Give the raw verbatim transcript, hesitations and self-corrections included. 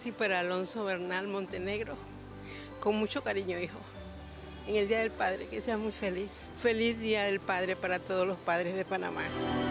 sí, para Alonso Bernal Montenegro. Con mucho cariño, hijo. En el Día del Padre, que seas muy feliz. Feliz Día del Padre para todos los padres de Panamá.